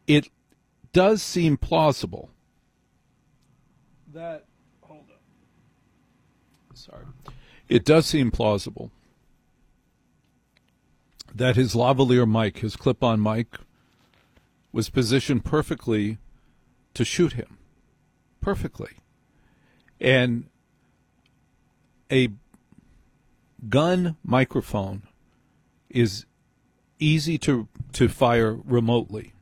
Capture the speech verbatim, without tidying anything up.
it does seem plausible that, hold on, sorry, it does seem plausible that his lavalier mic, his clip-on mic, was positioned perfectly to shoot him. Perfectly. And a gun microphone is easy to, to fire remotely.